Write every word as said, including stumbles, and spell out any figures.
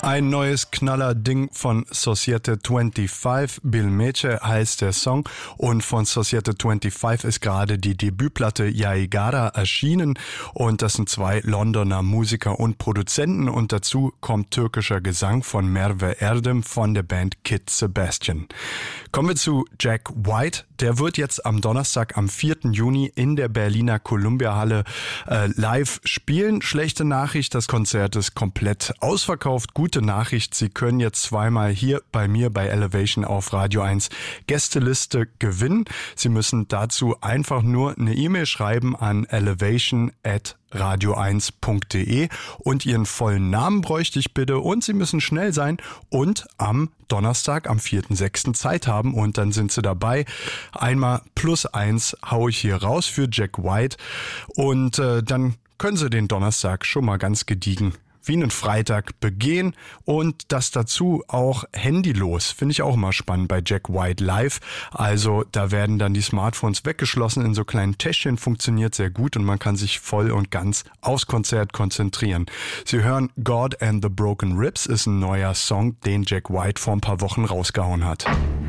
Ein neues Knaller-Ding von Societe fünfundzwanzig, Bill Meche heißt der Song, und von Societe fünfundzwanzig ist gerade die Debütplatte Yaigara erschienen, und das sind zwei Londoner Musiker und Produzenten, und dazu kommt türkischer Gesang von Merve Erdem von der Band Kid Sebastian. Kommen wir zu Jack White. Der wird jetzt am Donnerstag, am vierten Juni in der Berliner Columbia-Halle äh, live spielen. Schlechte Nachricht, das Konzert ist komplett ausverkauft. Gute Nachricht, Sie können jetzt zweimal hier bei mir bei Elevation auf Radio eins Gästeliste gewinnen. Sie müssen dazu einfach nur eine E-Mail schreiben an elevation at radio eins punkt de und Ihren vollen Namen bräuchte ich bitte, und Sie müssen schnell sein und am Donnerstag, am vierten sechsten Zeit haben, und dann sind Sie dabei. Einmal plus eins hau ich hier raus für Jack White, und äh, dann können Sie den Donnerstag schon mal ganz gediegen wie einen Freitag begehen, und das dazu auch handylos. Finde ich auch immer spannend bei Jack White live. Also da werden dann die Smartphones weggeschlossen in so kleinen Täschchen, funktioniert sehr gut, und man kann sich voll und ganz aufs Konzert konzentrieren. Sie hören God and the Broken Ribs, ist ein neuer Song, den Jack White vor ein paar Wochen rausgehauen hat.